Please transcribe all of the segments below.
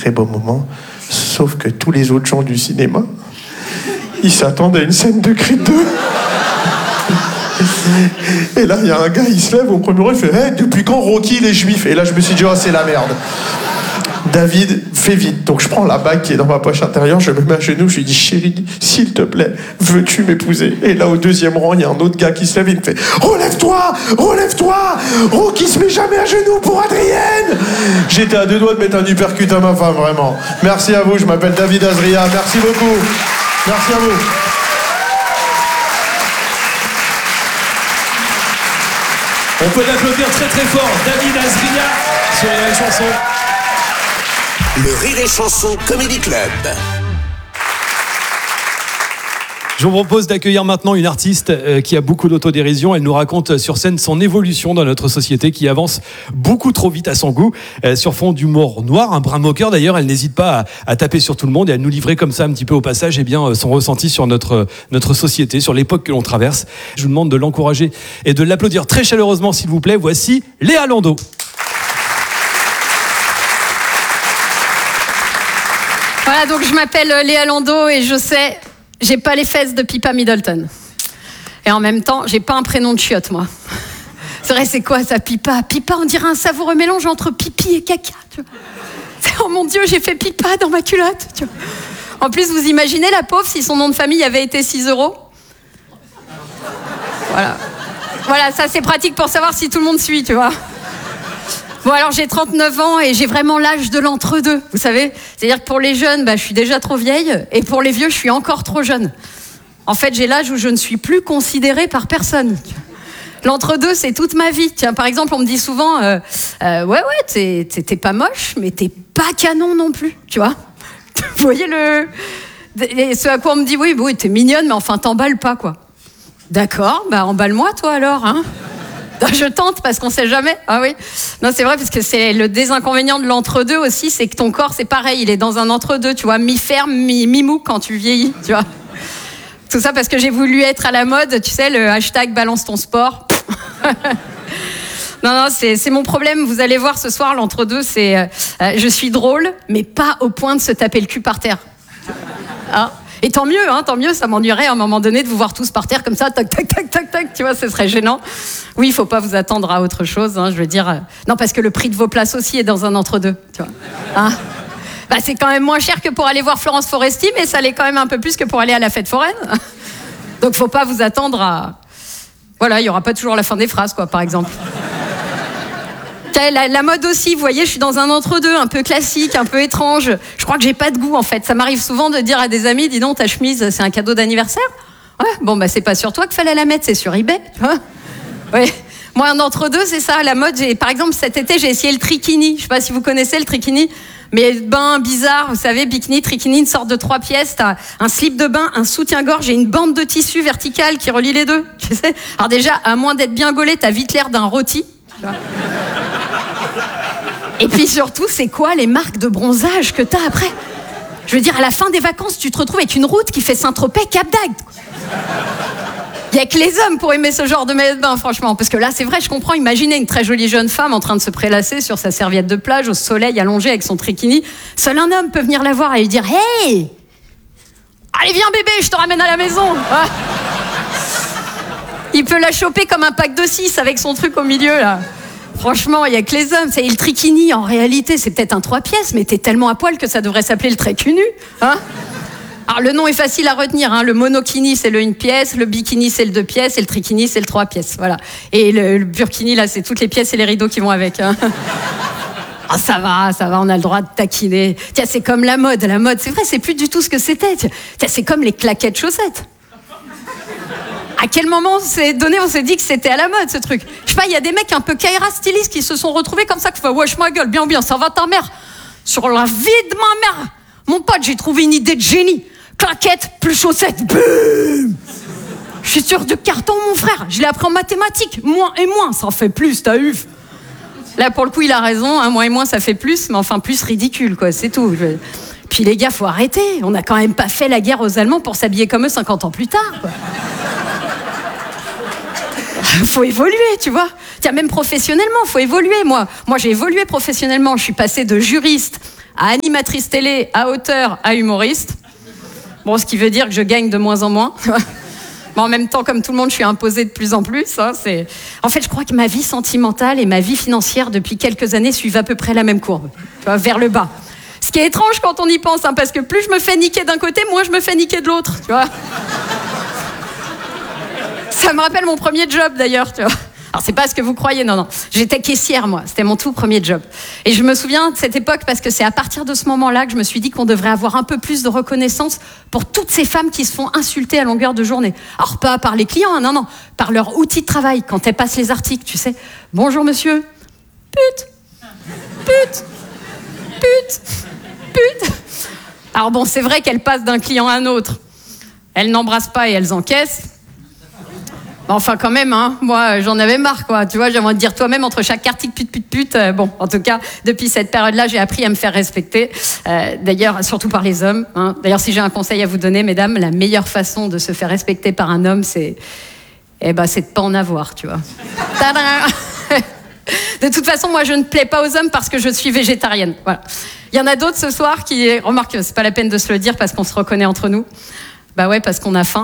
très beau moment. Sauf que tous les autres gens du cinéma, ils s'attendent à une scène de Creed 2. Et là, il y a un gars, il se lève au premier rang, il fait hey, depuis quand Rocky il est juif? Et là, je me suis dit, oh, c'est la merde. David, fais vite. Donc, je prends la bague qui est dans ma poche intérieure, je me mets à genoux, je lui dis, chérie, s'il te plaît, veux-tu m'épouser? Et là, au deuxième rang, il y a un autre gars qui se lève, il me fait relève-toi, relève-toi. Rocky se met jamais à genoux pour Adrienne. J'étais à 2 doigts de mettre un uppercut à ma femme, vraiment. Merci à vous, je m'appelle David Azria. Merci beaucoup. Merci à vous. On peut l'applaudir très très fort, David Azria sur les chansons. Le Rire et Chanson Comedy Club. Je vous propose d'accueillir maintenant une artiste qui a beaucoup d'autodérision. Elle nous raconte sur scène son évolution dans notre société qui avance beaucoup trop vite à son goût. Sur fond d'humour noir, un brin moqueur d'ailleurs, elle n'hésite pas à taper sur tout le monde et à nous livrer comme ça un petit peu au passage son ressenti sur notre société, sur l'époque que l'on traverse. Je vous demande de l'encourager et de l'applaudir très chaleureusement s'il vous plaît. Voici Léa Landau. Voilà, donc je m'appelle Léa Landau et je sais... J'ai pas les fesses de Pippa Middleton. Et en même temps, j'ai pas un prénom de chiotte, moi. C'est vrai, c'est quoi ça, Pippa? Pippa, on dirait un savoureux mélange entre pipi et caca. Tu vois. Oh mon Dieu, j'ai fait Pippa dans ma culotte. Tu vois. En plus, vous imaginez la pauvre si son nom de famille avait été 6 €? Voilà. Voilà, ça c'est pratique pour savoir si tout le monde suit, tu vois. Bon, alors j'ai 39 ans et j'ai vraiment l'âge de l'entre-deux, vous savez. C'est-à-dire que pour les jeunes, je suis déjà trop vieille et pour les vieux, je suis encore trop jeune. En fait, j'ai l'âge où je ne suis plus considérée par personne. L'entre-deux, c'est toute ma vie. Tiens, par exemple, on me dit souvent ouais, t'es pas moche, mais t'es pas canon non plus, tu vois. Vous voyez et ce à quoi on me dit oui, t'es mignonne, mais enfin, t'emballes pas, quoi. D'accord, emballe-moi, toi, alors, hein. Je tente parce qu'on sait jamais. Ah oui. Non, c'est vrai parce que c'est le désinconvénient de l'entre-deux aussi, c'est que ton corps, c'est pareil, il est dans un entre-deux, tu vois, mi-ferme, mi-mou quand tu vieillis, tu vois. Tout ça parce que j'ai voulu être à la mode, tu sais, le hashtag balance ton sport. Non, c'est mon problème. Vous allez voir ce soir, l'entre-deux, c'est je suis drôle, mais pas au point de se taper le cul par terre. Ah. Et tant mieux, ça m'ennuierait à un moment donné de vous voir tous par terre comme ça, tac, tac, tac, tac, tac, tu vois, ce serait gênant. Oui, il faut pas vous attendre à autre chose, je veux dire. Non, parce que le prix de vos places aussi est dans un entre-deux, tu vois. Hein? C'est quand même moins cher que pour aller voir Florence Foresti, mais ça l'est quand même un peu plus que pour aller à la fête foraine. Donc, faut pas vous attendre à... Voilà, il y aura pas toujours la fin des phrases, quoi, par exemple. La mode aussi, vous voyez, je suis dans un entre-deux, un peu classique, un peu étrange. Je crois que j'ai pas de goût, en fait. Ça m'arrive souvent de dire à des amis, dis donc, ta chemise, c'est un cadeau d'anniversaire? Ouais, c'est pas sur toi qu'il fallait la mettre, c'est sur eBay, tu vois. Ouais. Moi, un entre-deux, c'est ça, la mode. Par exemple, cet été, j'ai essayé le trikini. Je sais pas si vous connaissez le trikini, mais bizarre, vous savez, bikini, trikini, une sorte de 3 pièces. T'as un slip de bain, un soutien-gorge et une bande de tissu verticale qui relie les deux, tu sais. Alors déjà, à moins d'être bien gaulé, t'as vite l'air d'un rôti, tu vois. Et puis surtout, c'est quoi les marques de bronzage que t'as après? Je veux dire, à la fin des vacances, tu te retrouves avec une route qui fait Saint-Tropez, Cap d'Agde. Il n'y a que les hommes pour aimer ce genre de maillot de bain, franchement. Parce que là, c'est vrai, je comprends. Imaginez une très jolie jeune femme en train de se prélasser sur sa serviette de plage, au soleil, allongée avec son trikini. Seul un homme peut venir la voir et lui dire « Hey, allez, viens bébé, je te ramène à la maison. » Il peut la choper comme un pack de 6 avec son truc au milieu, là. Franchement, il n'y a que les hommes. C'est le trikini, en réalité, c'est peut-être un 3 pièces, mais t'es tellement à poil que ça devrait s'appeler le trait cul nu. Hein? Alors, le nom est facile à retenir. Hein. Le monokini, c'est le 1 pièce. Le bikini, c'est le 2 pièces. Et le trikini, c'est le 3 pièces. Voilà. Et le burkini, là, c'est toutes les pièces et les rideaux qui vont avec. Hein. Ah, ça va, on a le droit de taquiner. Tiens, c'est comme la mode. La mode, c'est vrai, c'est plus du tout ce que c'était. Tiens, c'est comme les claquettes chaussettes. À quel moment on s'est dit que c'était à la mode, ce truc? Je sais pas, il y a des mecs un peu Kaira stylistes qui se sont retrouvés comme ça, qui font « Wesh ma gueule, bien, ça va ta mère ?» Sur la vie de ma mère, mon pote, j'ai trouvé une idée de génie. Claquettes plus chaussettes, boum! Je suis sûr de carton, mon frère. Je l'ai appris en mathématiques. Moins et moins, ça en fait plus, t'as eu. Là, pour le coup, il a raison. Hein, moins et moins, ça fait plus, mais enfin, plus ridicule, quoi, c'est tout. Puis les gars, faut arrêter. On n'a quand même pas fait la guerre aux Allemands pour s'habiller comme eux 50 ans plus tard, quoi. Faut évoluer, tu vois. Tiens, même professionnellement, faut évoluer. Moi, j'ai évolué professionnellement. Je suis passée de juriste à animatrice télé, à auteur, à humoriste. Bon, ce qui veut dire que je gagne de moins en moins. Mais en même temps, comme tout le monde, je suis imposée de plus en plus. Hein, En fait, je crois que ma vie sentimentale et ma vie financière, depuis quelques années, suivent à peu près la même courbe, tu vois, vers le bas. Ce qui est étrange quand on y pense, hein, parce que plus je me fais niquer d'un côté, moins je me fais niquer de l'autre, tu vois. Ça me rappelle mon premier job, d'ailleurs, tu vois. Alors, c'est pas ce que vous croyez, non. J'étais caissière, moi. C'était mon tout premier job. Et je me souviens de cette époque parce que c'est à partir de ce moment-là que je me suis dit qu'on devrait avoir un peu plus de reconnaissance pour toutes ces femmes qui se font insulter à longueur de journée. Alors, pas par les clients, hein, non. Par leur outil de travail, quand elles passent les articles, tu sais. Bonjour, monsieur. Pute. Pute. Pute. Pute. Alors bon, c'est vrai qu'elles passent d'un client à un autre. Elles n'embrassent pas et elles encaissent. Enfin, quand même, hein, moi, j'en avais marre, quoi. Tu vois, j'ai envie de dire toi-même, entre chaque article pute. Bon, en tout cas, depuis cette période-là, j'ai appris à me faire respecter. D'ailleurs, surtout par les hommes. Hein. D'ailleurs, si j'ai un conseil à vous donner, mesdames, la meilleure façon de se faire respecter par un homme, c'est de pas en avoir, tu vois. Tadam. De toute façon, moi, je ne plais pas aux hommes parce que je suis végétarienne. Voilà. Il y en a d'autres ce soir qui... Remarque, c'est pas la peine de se le dire parce qu'on se reconnaît entre nous. Bah ouais, parce qu'on a faim.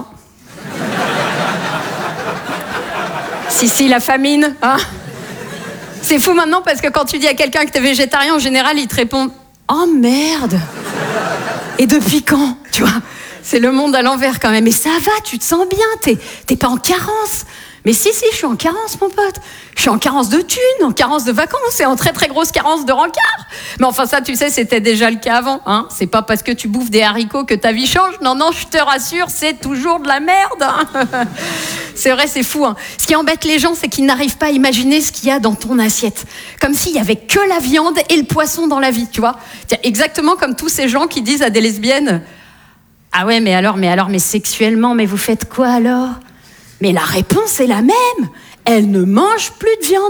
Si, la famine, hein. C'est fou maintenant parce que quand tu dis à quelqu'un que t'es végétarien, en général, il te répond « Oh merde !» Et depuis quand, tu vois? C'est le monde à l'envers quand même. Et ça va, tu te sens bien, t'es pas en carence. Mais si, je suis en carence, mon pote. Je suis en carence de thunes, en carence de vacances et en très très grosse carence de rencard. Mais enfin ça, tu sais, c'était déjà le cas avant. Hein. C'est pas parce que tu bouffes des haricots que ta vie change. Non, je te rassure, c'est toujours de la merde. Hein. C'est vrai, c'est fou. Hein. Ce qui embête les gens, c'est qu'ils n'arrivent pas à imaginer ce qu'il y a dans ton assiette. Comme s'il y avait que la viande et le poisson dans la vie, tu vois. Exactement comme tous ces gens qui disent à des lesbiennes « Ah ouais, mais alors, sexuellement, mais vous faites quoi alors ?» Mais la réponse est la même. Elle ne mange plus de viande.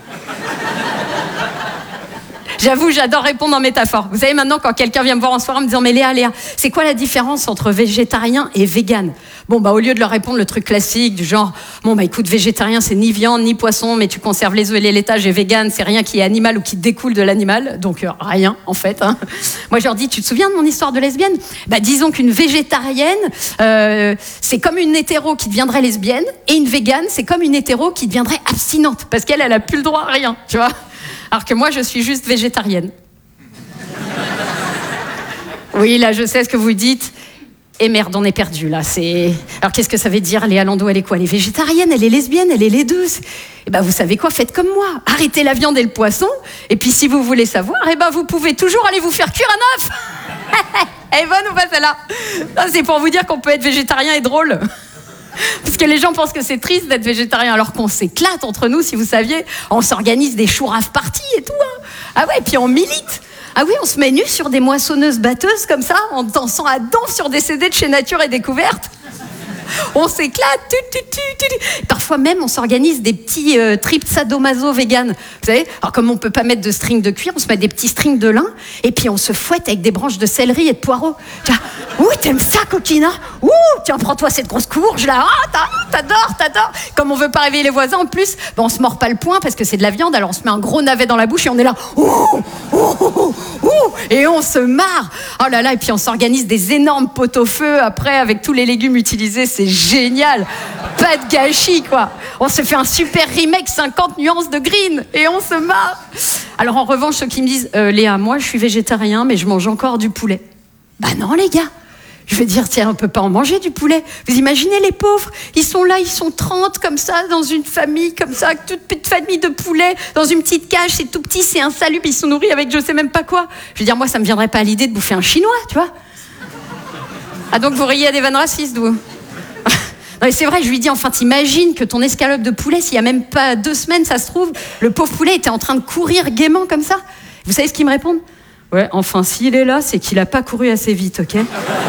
J'avoue, j'adore répondre en métaphore. Vous savez, maintenant, quand quelqu'un vient me voir en soirée en me disant « Mais Léa, c'est quoi la différence entre végétarien et vegan ?» Bon, au lieu de leur répondre le truc classique du genre « Bon, écoute, végétarien, c'est ni viande, ni poisson, mais tu conserves les œufs et les laitages, et vegan, c'est rien qui est animal ou qui découle de l'animal. » Donc, rien, en fait. Hein. Moi, je leur dis « Tu te souviens de mon histoire de lesbienne ?» Disons qu'une végétarienne, c'est comme une hétéro qui deviendrait lesbienne, et une végane, c'est comme une hétéro qui deviendrait abstinente, parce qu'elle a plus le droit à rien, tu vois. Alors que moi, je suis juste végétarienne. Oui, là, je sais ce que vous dites. Et merde, on est perdu, là. Alors, qu'est-ce que ça veut dire, Léa Landau, elle est quoi? Elle est végétarienne, elle est lesbienne, elle est les deux. Vous savez quoi? Faites comme moi. Arrêtez la viande et le poisson. Et puis, si vous voulez savoir, vous pouvez toujours aller vous faire cuire un œuf. Elle est bonne ou pas, celle-là? Non, c'est pour vous dire qu'on peut être végétarien et drôle. Parce que les gens pensent que c'est triste d'être végétarien, alors qu'on s'éclate entre nous, si vous saviez. On s'organise des chourave parties et tout. Hein. Ah ouais, et puis on milite. Ah oui, on se met nu sur des moissonneuses batteuses comme ça, en dansant à danse sur des CD de chez Nature et Découverte. On s'éclate. Parfois même, on s'organise des petits trips sadomaso vegan. Vous savez, alors comme on peut pas mettre de string de cuir, on se met des petits strings de lin et puis on se fouette avec des branches de céleri et de poireaux. Tiens, ouh, t'aimes ça, coquina? Ouh, tiens, prends-toi cette grosse courge là. Ah, t'adores. Comme on veut pas réveiller les voisins, en plus, on se mord pas le poing parce que c'est de la viande, alors on se met un gros navet dans la bouche et on est là. Ouh, et on se marre. Oh là là, et puis on s'organise des énormes pot-au-feu après avec tous les légumes utilisés. C'est génial. Pas de gâchis, quoi. On se fait un super remake 50 nuances de green et on se marre. Alors en revanche, ceux qui me disent Léa, moi je suis végétarien mais je mange encore du poulet. Non les gars. Je veux dire, tiens, on peut pas en manger du poulet. Vous imaginez les pauvres? Ils sont là, ils sont 30 comme ça, dans une famille comme ça, toute petite famille de poulets, dans une petite cage, c'est tout petit, c'est insalubre, ils sont nourris avec je sais même pas quoi. Je veux dire, moi, ça me viendrait pas à l'idée de bouffer un chinois, tu vois. Ah donc vous riez à des vannes racistes, vous? Non mais c'est vrai, je lui dis, enfin t'imagines que ton escalope de poulet, s'il y a même pas 2 semaines, ça se trouve, le pauvre poulet était en train de courir gaiement comme ça. Vous savez ce qu'ils me répondent? Ouais, enfin s'il est là, c'est qu'il a pas couru assez vite, ok?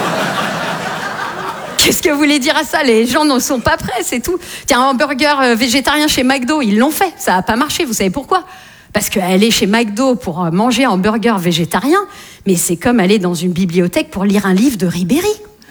Qu'est-ce que vous voulez dire à ça? Les gens ne sont pas prêts, c'est tout. Tiens, un hamburger végétarien chez McDo, ils l'ont fait, ça a pas marché, vous savez pourquoi? Parce qu'aller chez McDo pour manger un hamburger végétarien, mais c'est comme aller dans une bibliothèque pour lire un livre de Ribéry.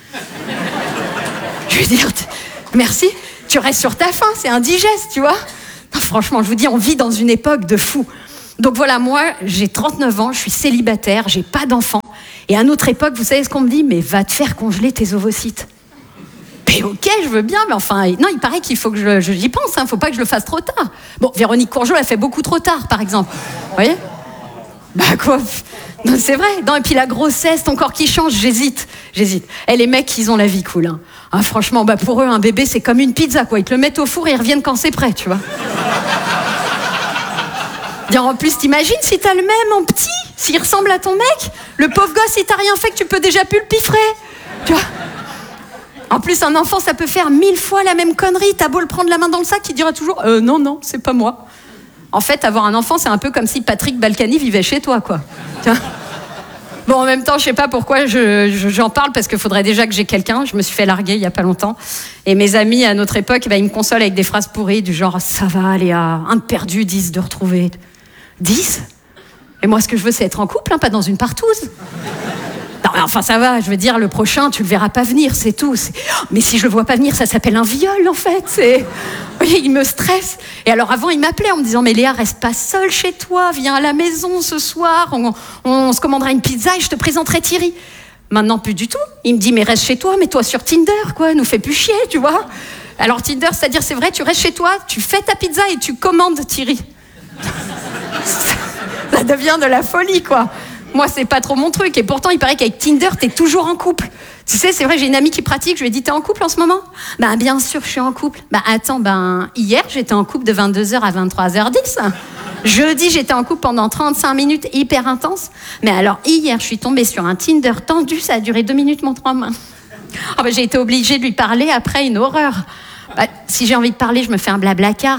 Je veux dire, merci, tu restes sur ta faim, c'est indigeste, tu vois. Non, franchement, je vous dis, on vit dans une époque de fous. Donc voilà, moi, j'ai 39 ans, je suis célibataire, j'ai pas d'enfant. Et à notre époque, vous savez ce qu'on me dit? Mais va te faire congeler tes ovocytes. Mais ok, je veux bien, mais enfin... Non, il paraît qu'il faut que j'y pense, faut pas que je le fasse trop tard. Bon, Véronique Courgeot l'a fait beaucoup trop tard, par exemple. Vous voyez? Bah quoi? Non, c'est vrai. Non, et puis la grossesse, ton corps qui change, j'hésite. Et les mecs, ils ont la vie cool. Franchement, bah pour eux, un bébé, c'est comme une pizza, quoi. Ils te le mettent au four et ils reviennent quand c'est prêt, tu vois. Bien, en plus, t'imagines si t'as le même en petit, s'il ressemble à ton mec, le pauvre gosse, si t'as rien fait, que tu peux déjà plus le piffrer. Tu vois. En plus, un enfant, ça peut faire 1000 fois la même connerie. T'as beau le prendre la main dans le sac, il dira toujours non, c'est pas moi. En fait, avoir un enfant, c'est un peu comme si Patrick Balkany vivait chez toi, quoi. Bon, en même temps, je sais pas pourquoi j'en parle, parce qu'il faudrait déjà que j'ai quelqu'un. Je me suis fait larguer il y a pas longtemps. Et mes amis, à notre époque, ils me consolent avec des phrases pourries du genre « Ça va, Léa, un de perdu, 10 de retrouvé. » 10 ? Et moi, ce que je veux, c'est être en couple, pas dans une partouze. Non, mais enfin, ça va, je veux dire, le prochain, tu le verras pas venir, c'est tout. Mais si je le vois pas venir, ça s'appelle un viol, en fait. Oui, il me stresse. Et alors, avant, il m'appelait en me disant, mais Léa, reste pas seule chez toi, viens à la maison ce soir, on se commandera une pizza et je te présenterai Thierry. Maintenant, plus du tout. Il me dit, mais reste chez toi, mets-toi sur Tinder, quoi, nous fais plus chier, tu vois. Alors, Tinder, c'est-à-dire, c'est vrai, tu restes chez toi, tu fais ta pizza et tu commandes Thierry. Ça devient de la folie, quoi. Moi, c'est pas trop mon truc. Et pourtant, il paraît qu'avec Tinder, t'es toujours en couple. Tu sais, c'est vrai, j'ai une amie qui pratique. Je lui ai dit, t'es en couple en ce moment? Bah, bien sûr, je suis en couple. Bah, attends, hier, j'étais en couple de 22h à 23h10. Jeudi, j'étais en couple pendant 35 minutes, hyper intense. Mais alors, hier, je suis tombée sur un Tinder tendu. Ça a duré 2 minutes, mon en main. Oh, bah, j'ai été obligée de lui parler après, une horreur. Bah, si j'ai envie de parler, je me fais un blablacar.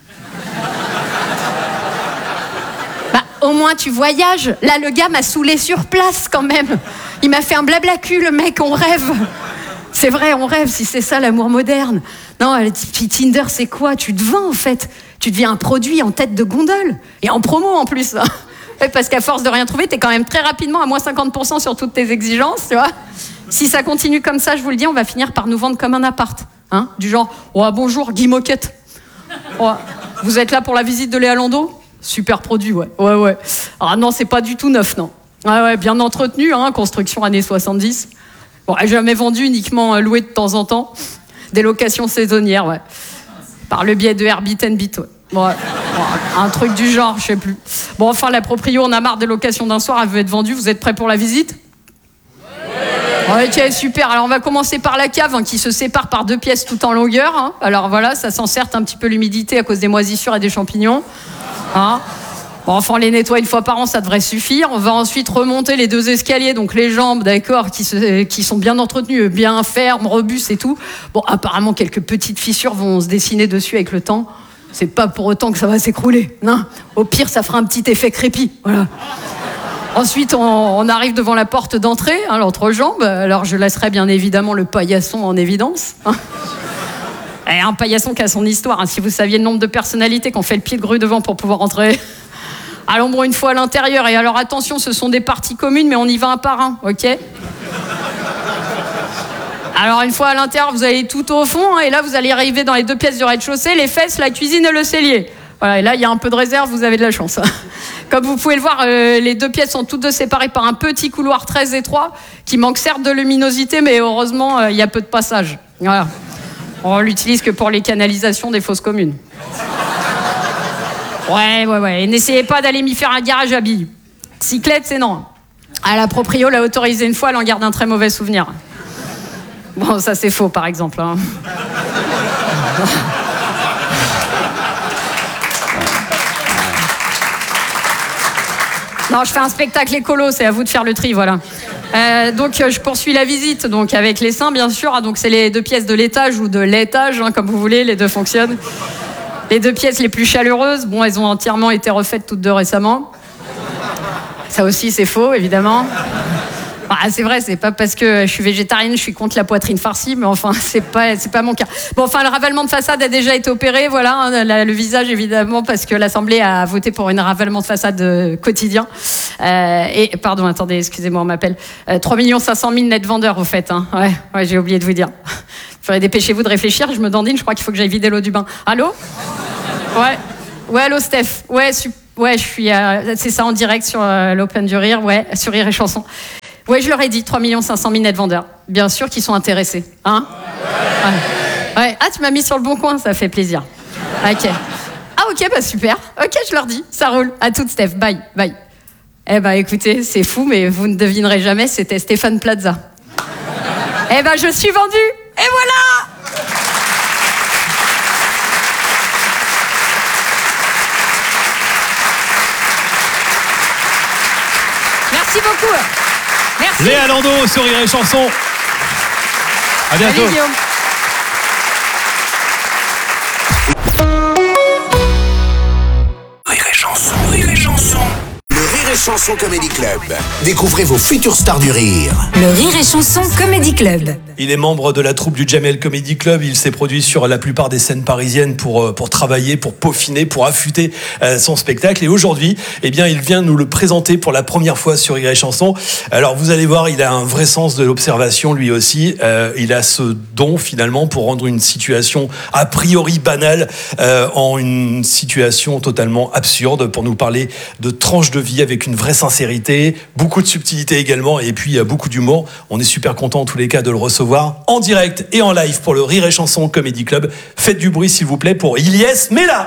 Au moins, tu voyages. Là, le gars m'a saoulé sur place, quand même. Il m'a fait un blabla cul, le mec, on rêve. C'est vrai, on rêve, si c'est ça, l'amour moderne. Non, Tinder, c'est quoi? Tu te vends, en fait. Tu deviens un produit en tête de gondole. Et en promo, en plus. Parce qu'à force de rien trouver, t'es quand même très rapidement à moins 50% sur toutes tes exigences, tu vois. Si ça continue comme ça, je vous le dis, on va finir par nous vendre comme un appart. Du genre, bonjour, Guy Moquette. Vous êtes là pour la visite de Léa Landau? Super produit, ouais. Ah non, c'est pas du tout neuf, non. Ouais, bien entretenu, construction années 70. Bon, jamais vendu, uniquement loué de temps en temps. Des locations saisonnières, ouais. Par le biais de Airbnb, ouais. Bon, un truc du genre, je sais plus. Bon, enfin, la proprio, on a marre des locations d'un soir, elle veut être vendue. Vous êtes prêts pour la visite? Ok, super. Alors, on va commencer par la cave, qui se sépare par 2 pièces tout en longueur. Alors voilà, ça sent certes un petit peu l'humidité à cause des moisissures et des champignons. Bon, enfin, on les nettoie 1 fois par an, ça devrait suffire. On va ensuite remonter les 2 escaliers, donc les jambes, d'accord, qui sont bien entretenues, bien fermes, robustes et tout. Bon, apparemment, quelques petites fissures vont se dessiner dessus avec le temps. C'est pas pour autant que ça va s'écrouler. Non. Au pire, ça fera un petit effet crépi. Voilà. Ensuite, on arrive devant la porte d'entrée, l'entrejambe. Alors, je laisserai bien évidemment le paillasson en évidence. Et un paillasson qui a son histoire. Si vous saviez le nombre de personnalités qui ont fait le pied de grue devant pour pouvoir entrer. Allons, bon, une fois à l'intérieur. Et alors, attention, ce sont des parties communes, mais on y va un par un, ok? Alors, une fois à l'intérieur, vous allez tout au fond. Et là, vous allez arriver dans les 2 pièces du rez-de-chaussée, les fesses, la cuisine et le cellier. Voilà, et là, il y a un peu de réserve, vous avez de la chance. Comme vous pouvez le voir, les 2 pièces sont toutes 2 séparées par un petit couloir très étroit qui manque certes de luminosité, mais heureusement, il y a peu de passage. Voilà. On l'utilise que pour les canalisations des fosses communes. Ouais. Et n'essayez pas d'aller m'y faire un garage à billes. Cyclette, c'est non. À la proprio, l'a autorisé 1 fois, elle en garde un très mauvais souvenir. Bon, ça c'est faux, par exemple. Non, je fais un spectacle écolo, c'est à vous de faire le tri, voilà. Donc, je poursuis la visite, donc avec les seins, bien sûr. Donc, c'est les 2 pièces de l'étage ou de l'étage, comme vous voulez, les 2 fonctionnent. Les 2 pièces les plus chaleureuses, bon, elles ont entièrement été refaites toutes 2 récemment. Ça aussi, c'est faux, évidemment. C'est vrai, c'est pas parce que je suis végétarienne, je suis contre la poitrine farcie, mais enfin, c'est pas mon cas. Bon, enfin, le ravalement de façade a déjà été opéré, voilà, le visage, évidemment, parce que l'Assemblée a voté pour un ravalement de façade quotidien. Pardon, attendez, excusez-moi, on m'appelle. 3 500 000 net vendeurs, au fait, Ouais, j'ai oublié de vous dire. Dépêchez-vous de réfléchir, je me dandine, je crois qu'il faut que j'aille vider l'eau du bain. Allô? Ouais, allô, Steph? Ouais, super. Ouais, je suis. C'est ça en direct sur l'Open du Rire, ouais, sur Rire et Chanson. Ouais, je leur ai dit 3 500 000 net vendeurs. Bien sûr qu'ils sont intéressés. Hein ouais. Ah, tu m'as mis sur le bon coin, ça fait plaisir. Ok. Ah, ok, bah super. Ok, je leur dis, ça roule. À toutes, Steph. Bye, bye. Eh ben, écoutez, c'est fou, mais vous ne devinerez jamais, c'était Stéphane Plaza. Eh ben, je suis vendue. Et voilà! Merci beaucoup. Merci. Léa Landau sur Rire et Chanson. À bientôt. Salut, Guillaume. Rire et Chanson, Rire et Chanson. Le Rire et Chanson Comedy Club. Découvrez vos futures stars du rire. Le Rire et Chanson Comedy Club. Il est membre de la troupe du Jamel Comedy Club. Il s'est produit sur la plupart des scènes parisiennes pour travailler, pour peaufiner, pour affûter son spectacle. Et aujourd'hui, eh bien, il vient nous le présenter pour la première fois sur Rire et Chanson. Alors, vous allez voir, il a un vrai sens de l'observation, lui aussi. Il a ce don, finalement, pour rendre une situation a priori banale en une situation totalement absurde, pour nous parler de tranches de vie avec une vraie sincérité, beaucoup de subtilité également, et puis beaucoup d'humour. On est super content en tous les cas de le recevoir en direct et en live pour le Rire et Chanson Comedy Club. Faites du bruit s'il vous plaît pour Ilyes Mela.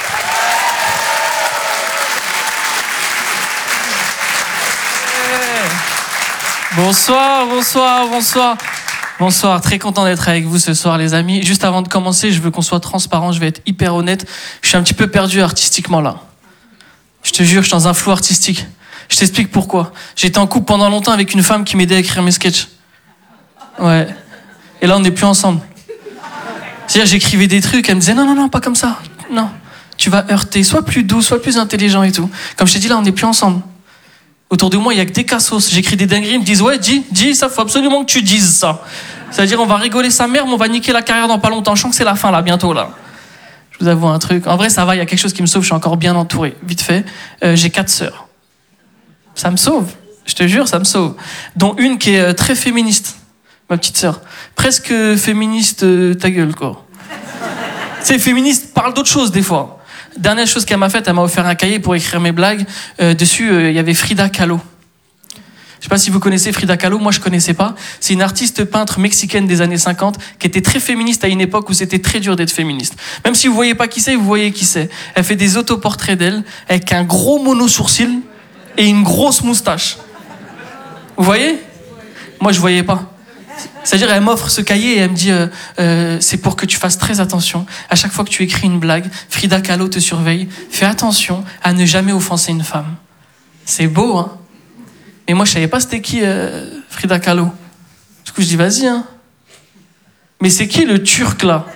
Bonsoir, bonsoir, bonsoir. Bonsoir, très content d'être avec vous ce soir les amis. Juste avant de commencer, je veux qu'on soit transparent, je vais être hyper honnête. Je suis un petit peu perdu artistiquement là. Je te jure, je suis dans un flou artistique. Je t'explique pourquoi. J'étais en couple pendant longtemps avec une femme qui m'aidait à écrire mes sketchs. Ouais. Et là, on n'est plus ensemble. C'est-à-dire, j'écrivais des trucs, elle me disait non, pas comme ça. Non, tu vas heurter. Sois plus doux, sois plus intelligent et tout. Comme je t'ai dit, là, on n'est plus ensemble. Autour de moi, il n'y a que des cassos. J'écris des dingueries, ils me disent ouais, dis, ça, faut absolument que tu dises ça. C'est-à-dire, on va rigoler sa mère, mais on va niquer la carrière dans pas longtemps. Je sens que c'est la fin, là, bientôt, là. Je vous avoue un truc. En vrai, ça va, il y a quelque chose qui me sauve, je suis encore bien entouré. Vite fait, j'ai 4 sœurs. Ça me sauve, je te jure, ça me sauve. Dont une qui est très féministe. Ma petite sœur. Presque féministe, ta gueule, quoi. Tu sais, féministe parle d'autres choses, des fois. Dernière chose qu'elle m'a faite, elle m'a offert un cahier pour écrire mes blagues. Dessus, il y avait Frida Kahlo. Je sais pas si vous connaissez Frida Kahlo, moi je connaissais pas. C'est une artiste peintre mexicaine des années 50 qui était très féministe à une époque où c'était très dur d'être féministe. Même si vous voyez pas qui c'est, vous voyez qui c'est. Elle fait des autoportraits d'elle avec un gros mono-sourcil et une grosse moustache. Vous voyez ? Moi je voyais pas. C'est-à-dire, elle m'offre ce cahier et elle me dit c'est pour que tu fasses très attention. À chaque fois que tu écris une blague, Frida Kahlo te surveille. Fais attention à ne jamais offenser une femme. C'est beau, hein? Mais moi, je savais pas c'était qui Frida Kahlo. Du coup, je dis vas-y, hein. Mais c'est qui le Turc, là?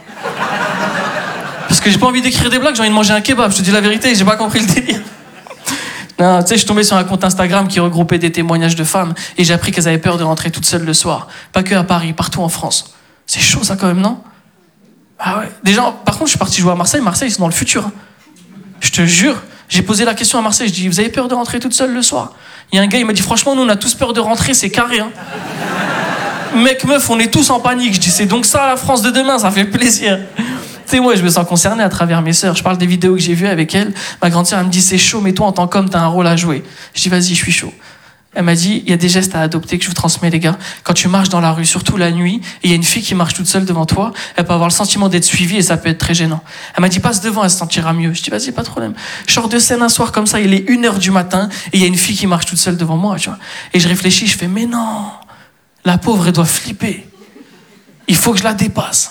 Parce que j'ai pas envie d'écrire des blagues, j'ai envie de manger un kebab. Je te dis la vérité, j'ai pas compris le délire. Non, tu sais, je suis tombé sur un compte Instagram qui regroupait des témoignages de femmes et j'ai appris qu'elles avaient peur de rentrer toutes seules le soir. Pas que à Paris, partout en France. C'est chaud ça quand même, non? Ah ouais. Déjà, par contre, je suis parti jouer à Marseille. Marseille, c'est dans le futur. Je te jure, j'ai posé la question à Marseille. Je dis, vous avez peur de rentrer toute seule le soir? Il y a un gars, il m'a dit, franchement, nous, on a tous peur de rentrer, c'est carré. Hein. Mec, meuf, on est tous en panique. Je dis, c'est donc ça la France de demain, ça fait plaisir. Tu sais, moi, je me sens concerné à travers mes sœurs. Je parle des vidéos que j'ai vues avec elles. Ma grande sœur, elle me dit, c'est chaud, mais toi, en tant qu'homme, t'as un rôle à jouer. Je dis, vas-y, je suis chaud. Elle m'a dit, il y a des gestes à adopter que je vous transmets, les gars. Quand tu marches dans la rue, surtout la nuit, et il y a une fille qui marche toute seule devant toi, elle peut avoir le sentiment d'être suivie et ça peut être très gênant. Elle m'a dit, passe devant, elle se sentira mieux. Je dis, vas-y, pas de problème. Je sors de scène un soir comme ça, il est 1h du matin, et il y a une fille qui marche toute seule devant moi, tu vois. Et je réfléchis, je fais, mais non, la pauvre, elle doit flipper. Il faut que je la dépasse.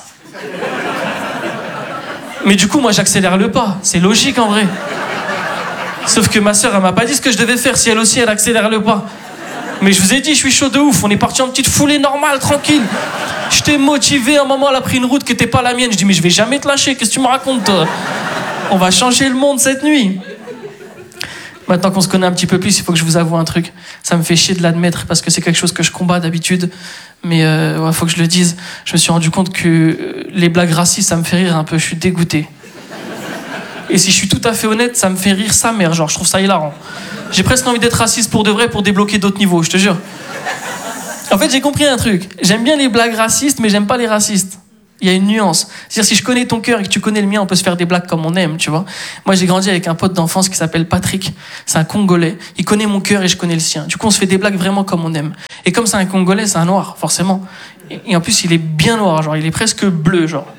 Mais du coup, moi, j'accélère le pas. C'est logique, en vrai. Sauf que ma sœur, elle m'a pas dit ce que je devais faire si elle aussi, elle accélère le pas. Mais je vous ai dit, je suis chaud de ouf. On est parti en petite foulée normale, tranquille. Je t'ai motivé. À un moment, elle a pris une route qui était pas la mienne. Je dis, mais je vais jamais te lâcher. Qu'est-ce que tu me racontes, toi? On va changer le monde cette nuit. Maintenant qu'on se connaît un petit peu plus, il faut que je vous avoue un truc. Ça me fait chier de l'admettre parce que c'est quelque chose que je combats d'habitude. Mais ouais, faut que je le dise. Je me suis rendu compte que les blagues racistes, ça me fait rire un peu. Je suis dégoûté. Et si je suis tout à fait honnête, ça me fait rire sa mère. Genre, je trouve ça hilarant. J'ai presque envie d'être raciste pour de vrai, pour débloquer d'autres niveaux, je te jure. En fait, j'ai compris un truc. J'aime bien les blagues racistes, mais j'aime pas les racistes. Il y a une nuance. C'est-à-dire, si je connais ton cœur et que tu connais le mien, on peut se faire des blagues comme on aime, tu vois. Moi, j'ai grandi avec un pote d'enfance qui s'appelle Patrick. C'est un Congolais. Il connaît mon cœur et je connais le sien. Du coup, on se fait des blagues vraiment comme on aime. Et comme c'est un Congolais, c'est un noir, forcément. Et en plus, il est bien noir, genre, il est presque bleu, genre.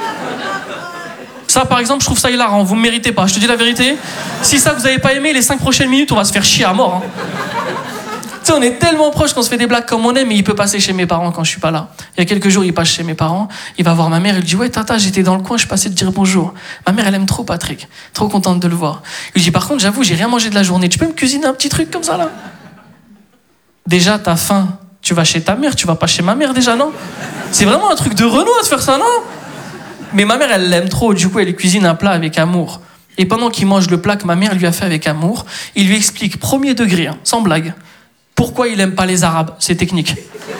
Ça, par exemple, je trouve ça hilarant. Vous me méritez pas. Je te dis la vérité. Si ça, vous avez pas aimé, les 5 prochaines minutes, on va se faire chier à mort, hein. Tu sais, on est tellement proches qu'on se fait des blagues comme on aime, mais il peut passer chez mes parents quand je suis pas là. Il y a quelques jours, il passe chez mes parents, il va voir ma mère, il lui dit « Ouais, tata, j'étais dans le coin, je passais te dire bonjour. » Ma mère, elle aime trop Patrick, trop contente de le voir. Il lui dit « Par contre, j'avoue, j'ai rien mangé de la journée, tu peux me cuisiner un petit truc comme ça, là ?» Déjà, t'as faim, tu vas chez ta mère, tu vas pas chez ma mère déjà, non? C'est vraiment un truc de Renoir de faire ça, non? Mais ma mère, elle l'aime trop, du coup, elle lui cuisine un plat avec amour. Et pendant qu'il mange le plat que ma mère lui a fait avec amour, il lui explique, premier degré, hein, sans blague, pourquoi il aime pas les Arabes. C'est technique.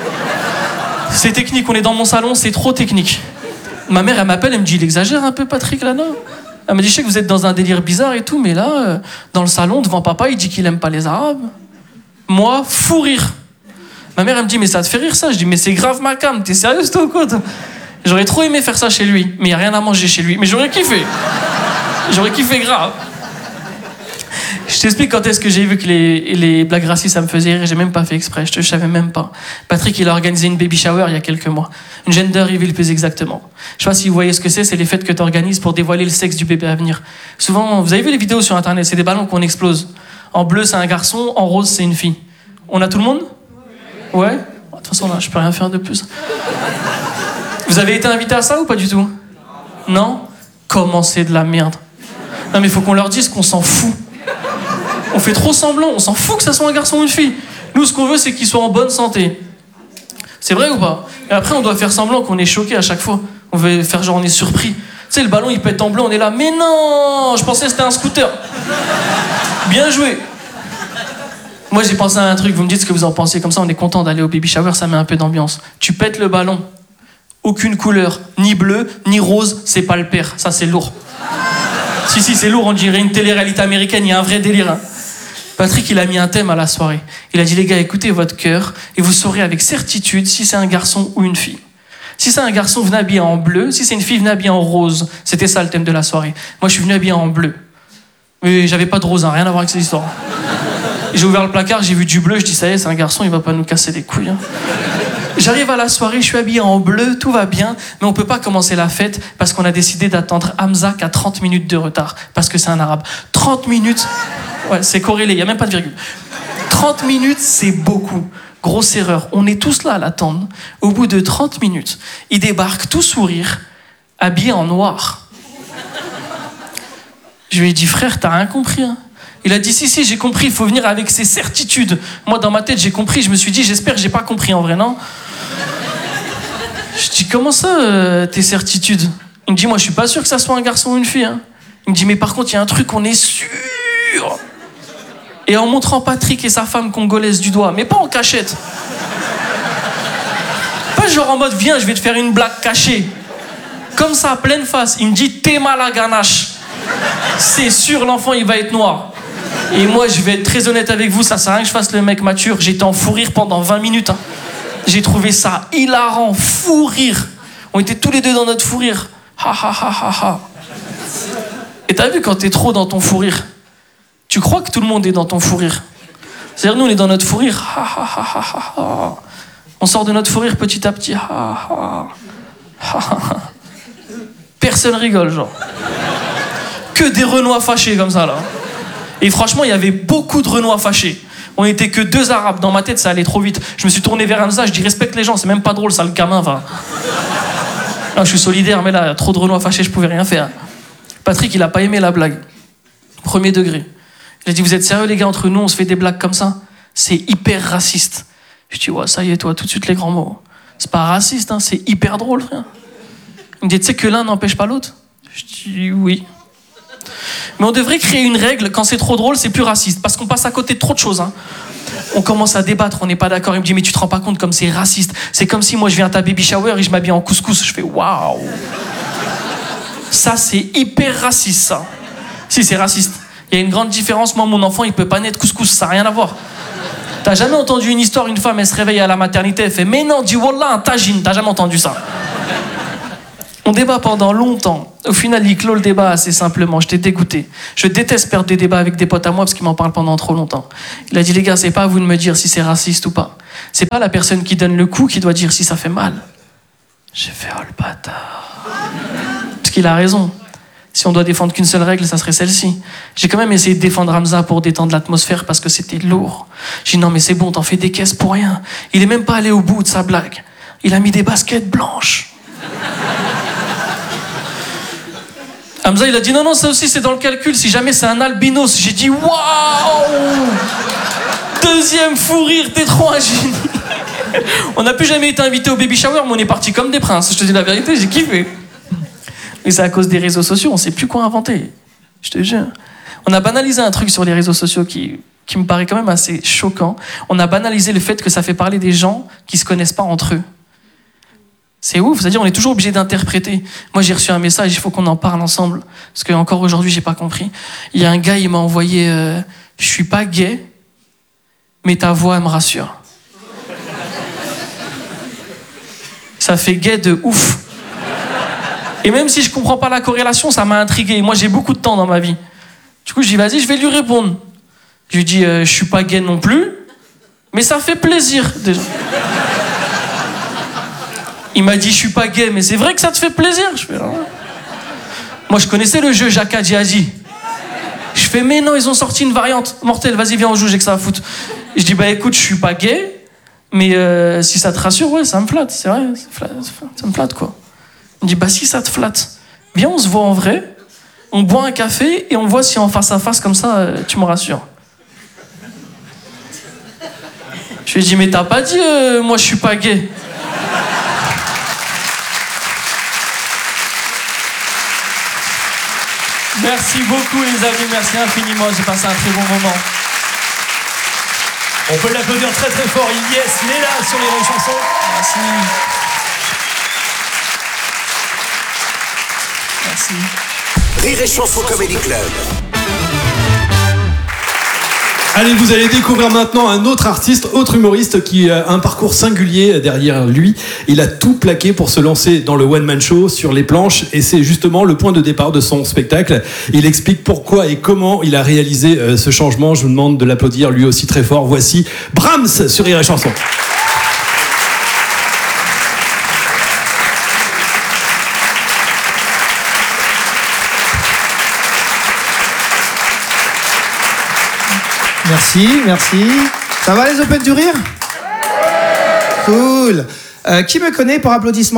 C'est technique, on est dans mon salon, c'est trop technique. Ma mère, elle m'appelle, elle me dit, il exagère un peu, Patrick, là, non? Elle me dit, je sais que vous êtes dans un délire bizarre et tout, mais là, dans le salon, devant papa, il dit qu'il aime pas les Arabes. Moi, fou rire. Ma mère, elle me dit, mais ça te fait rire, ça? Je dis, mais c'est grave ma cam, t'es sérieuse, toi, ou quoi? J'aurais trop aimé faire ça chez lui, mais il n'y a rien à manger chez lui. Mais j'aurais kiffé. J'aurais kiffé grave. Je t'explique quand est-ce que j'ai vu que les blagues racistes, ça me faisait rire. J'ai même pas fait exprès, je savais même pas. Patrick, il a organisé une baby shower il y a quelques mois. Une gender reveal plus exactement. Je sais pas si vous voyez ce que c'est les fêtes que tu organises pour dévoiler le sexe du bébé à venir. Souvent, vous avez vu les vidéos sur internet, c'est des ballons qu'on explose. En bleu, c'est un garçon, en rose, c'est une fille. On a tout le monde? Ouais? De toute façon, là, je peux rien faire de plus. Vous avez été invité à ça ou pas du tout? Non? Comment c'est de la merde? Non mais il faut qu'on leur dise qu'on s'en fout. On fait trop semblant, on s'en fout que ça soit un garçon ou une fille. Nous, ce qu'on veut, c'est qu'ils soient en bonne santé. C'est vrai ou pas? Et après, on doit faire semblant qu'on est choqué à chaque fois. On veut faire genre on est surpris. Tu sais, le ballon, il pète en bleu, on est là. Mais non, je pensais que c'était un scooter. Bien joué. Moi, j'ai pensé à un truc, vous me dites ce que vous en pensez. Comme ça, on est content d'aller au baby shower, ça met un peu d'ambiance. Tu pètes le ballon. Aucune couleur, ni bleu, ni rose, c'est pas le père. Ça, c'est lourd. Si, c'est lourd, on dirait une télé-réalité américaine, il y a un vrai délire. Hein. Patrick, il a mis un thème à la soirée. Il a dit, les gars, écoutez votre cœur et vous saurez avec certitude si c'est un garçon ou une fille. Si c'est un garçon, venez habillé en bleu. Si c'est une fille, venez habillé en rose. C'était ça le thème de la soirée. Moi, je suis venu habillé en bleu. Mais j'avais pas de rose, hein, rien à voir avec cette histoire. J'ai ouvert le placard, j'ai vu du bleu, je dis, ça y est, c'est un garçon, il va pas nous casser les couilles. Hein. J'arrive à la soirée, je suis habillé en bleu, tout va bien, mais on peut pas commencer la fête parce qu'on a décidé d'attendre Hamza qui a 30 minutes de retard, parce que c'est un arabe. 30 minutes, ouais, c'est corrélé, il n'y a même pas de virgule. 30 minutes, c'est beaucoup. Grosse erreur, on est tous là à l'attendre. Au bout de 30 minutes, il débarque tout sourire, habillé en noir. Je lui ai dit, frère, t'as rien compris, hein? Il a dit, si, j'ai compris, il faut venir avec ses certitudes. Moi, dans ma tête, j'ai compris, je me suis dit, j'espère que j'ai pas compris en vrai, non? Je dis, comment ça, tes certitudes? Il me dit, moi, je suis pas sûr que ça soit un garçon ou une fille. Hein. Il me dit, mais par contre, il y a un truc, on est sûr. Et en montrant Patrick et sa femme congolaise du doigt, mais pas en cachette. Pas genre en mode, viens, je vais te faire une blague cachée. Comme ça, pleine face. Il me dit, t'es mal à ganache. C'est sûr, l'enfant, il va être noir. Et moi, je vais être très honnête avec vous, ça sert à rien que je fasse le mec mature. J'étais en fou rire pendant 20 minutes. Hein. J'ai trouvé ça hilarant, fou rire. On était tous les deux dans notre fou rire. Ha ha ha ha ha. Et t'as vu quand t'es trop dans ton fou rire, tu crois que tout le monde est dans ton fou rire. C'est-à-dire nous, on est dans notre fou rire. Ha ha ha ha ha. On sort de notre fou rire petit à petit. Ha ha ha ha. Personne rigole, genre. Que des Renois fâchés comme ça, là. Et franchement, il y avait beaucoup de Renois fâchés. On était que 2 Arabes. Dans ma tête, ça allait trop vite. Je me suis tourné vers Hamza, je dis respecte les gens, c'est même pas drôle, ça, le gamin va. Non, je suis solidaire, mais là, il y a trop de Renois fâchés, je pouvais rien faire. Patrick, il a pas aimé la blague. Premier degré. Il a dit, vous êtes sérieux, les gars, entre nous, on se fait des blagues comme ça? C'est hyper raciste. Je dis, ouais, ça y est, toi, tout de suite les grands mots. C'est pas raciste, hein, c'est hyper drôle, frère. Il me dit, tu sais que l'un n'empêche pas l'autre? Je dis, oui. Mais on devrait créer une règle, quand c'est trop drôle, c'est plus raciste. Parce qu'on passe à côté de trop de choses. Hein. On commence à débattre, on n'est pas d'accord. Il me dit, mais tu te rends pas compte comme c'est raciste. C'est comme si moi je viens à ta baby shower et je m'habille en couscous. Je fais, waouh. Ça, c'est hyper raciste, ça. Si, c'est raciste. Il y a une grande différence. Moi, mon enfant, il peut pas naître couscous, ça n'a rien à voir. T'as jamais entendu une histoire, une femme, elle se réveille à la maternité, elle fait, mais non, dis wallah, un tagine. T'as jamais entendu ça? On débat pendant longtemps. Au final, il clôt le débat assez simplement. J'étais dégoûté. Je déteste perdre des débats avec des potes à moi parce qu'ils m'en parlent pendant trop longtemps. Il a dit, les gars, c'est pas à vous de me dire si c'est raciste ou pas. C'est pas la personne qui donne le coup qui doit dire si ça fait mal. J'ai fait, oh le bâtard. Parce qu'il a raison. Si on doit défendre qu'une seule règle, ça serait celle-ci. J'ai quand même essayé de défendre Hamza pour détendre l'atmosphère parce que c'était lourd. J'ai dit, non mais c'est bon, t'en fais des caisses pour rien. Il est même pas allé au bout de sa blague. Il a mis des baskets blanches. Hamza, il a dit, non, ça aussi c'est dans le calcul. Si jamais c'est un albinos. J'ai dit, waouh! Deuxième fou rire, t'es trop un génie. On n'a plus jamais été invité au baby shower, mais on est parti comme des princes. Je te dis la vérité, j'ai kiffé. Mais c'est à cause des réseaux sociaux, on sait plus quoi inventer. Je te jure. On a banalisé un truc sur les réseaux sociaux qui me paraît quand même assez choquant. On a banalisé le fait que ça fait parler des gens qui se connaissent pas entre eux. C'est ouf, c'est-à-dire on est toujours obligé d'interpréter. Moi j'ai reçu un message, il faut qu'on en parle ensemble. Parce que encore aujourd'hui j'ai pas compris. Il y a un gars, il m'a envoyé je suis pas gay, mais ta voix elle me rassure. Ça fait gay de ouf. Et même si je comprends pas la corrélation, ça m'a intrigué. Moi j'ai beaucoup de temps dans ma vie. Du coup je dis vas-y, je vais lui répondre. Je lui dis je suis pas gay non plus, mais ça fait plaisir déjà. Il m'a dit je suis pas gay, mais c'est vrai que ça te fait plaisir. Je fais, ah. Moi je connaissais le jeu Jaka Djihadi. Je fais mais non, ils ont sorti une variante mortelle, vas-y viens on joue, j'ai que ça à foutre. Je dis bah écoute, je suis pas gay, mais si ça te rassure, ouais ça me flatte, c'est vrai, ça me flatte quoi. Il me dit bah si ça te flatte, viens on se voit en vrai, on boit un café et on voit si en face à face comme ça tu me rassures. Je lui ai dit mais t'as pas dit moi je suis pas gay. Merci beaucoup les amis, merci infiniment, j'ai passé un très bon moment. On peut l'applaudir très très fort, Yes, Léla sur les Rires et Chansons. Merci. Merci. Rire et Chanson Comedy Club. Allez, vous allez découvrir maintenant un autre artiste, autre humoriste qui a un parcours singulier derrière lui. Il a tout plaqué pour se lancer dans le one-man show sur les planches et c'est justement le point de départ de son spectacle. Il explique pourquoi et comment il a réalisé ce changement. Je vous demande de l'applaudir lui aussi très fort. Voici Brahms sur Rire et Chanson. Merci. Ça va les Open du Rire ? Cool. Qui me connaît par applaudissement ?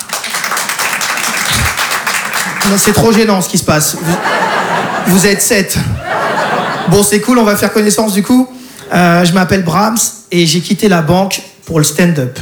Non, c'est trop gênant ce qui se passe. Vous êtes 7. Bon, c'est cool, on va faire connaissance du coup. Je m'appelle Brahms et j'ai quitté la banque pour le stand-up.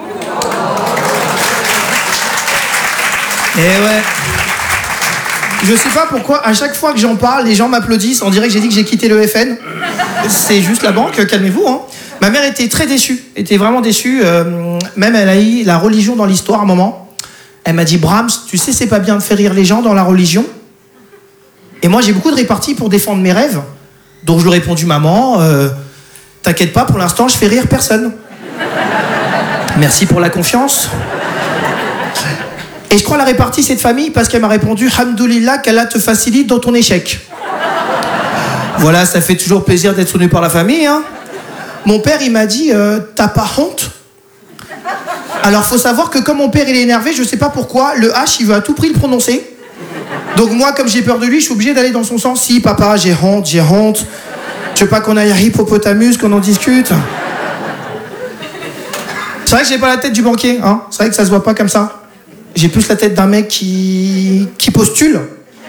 Et ouais. Je sais pas pourquoi, à chaque fois que j'en parle, les gens m'applaudissent. On dirait que j'ai dit que j'ai quitté le FN. C'est juste la banque, calmez-vous. Hein. Ma mère était très déçue, était vraiment déçue. Même elle a eu la religion dans l'histoire à un moment. Elle m'a dit, Brahms, tu sais, c'est pas bien de faire rire les gens dans la religion. Et moi, j'ai beaucoup de réparties pour défendre mes rêves. Donc je lui ai répondu, maman, t'inquiète pas, pour l'instant, je fais rire personne. Merci pour la confiance. Et je crois la répartie cette famille parce qu'elle m'a répondu Hamdoulillah qu'Allah te facilite dans ton échec. Voilà, ça fait toujours plaisir d'être soutenu par la famille. Hein. Mon père, il m'a dit t'as pas honte ? Alors, faut savoir que comme mon père, il est énervé, je sais pas pourquoi, le H, il veut à tout prix le prononcer. Donc moi, comme j'ai peur de lui, je suis obligé d'aller dans son sens. Si, papa, j'ai honte. Tu veux pas qu'on aille à Hippopotamus, qu'on en discute ? C'est vrai que j'ai pas la tête du banquier, hein. C'est vrai que ça se voit pas comme ça. J'ai plus la tête d'un mec qui postule.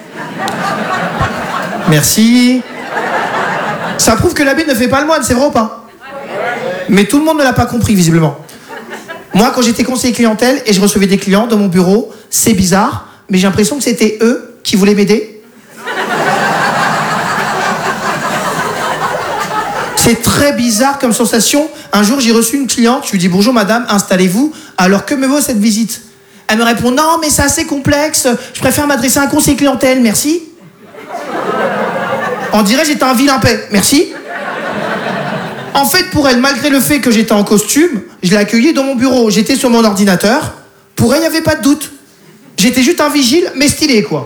Merci. Ça prouve que l'habit ne fait pas le moine, c'est vrai ou pas ? Mais tout le monde ne l'a pas compris, visiblement. Moi, quand j'étais conseiller clientèle et je recevais des clients dans mon bureau, c'est bizarre, mais j'ai l'impression que c'était eux qui voulaient m'aider. C'est très bizarre comme sensation. Un jour, j'ai reçu une cliente, je lui dis « Bonjour madame, installez-vous. Alors que me vaut cette visite ?» Elle me répond « Non, mais c'est assez complexe. Je préfère m'adresser à un conseiller clientèle, merci. » On dirait j'étais un vilain paix, merci. En fait, pour elle, malgré le fait que j'étais en costume, je l'ai accueillie dans mon bureau. J'étais sur mon ordinateur. Pour elle, il n'y avait pas de doute. J'étais juste un vigile, mais stylé, quoi.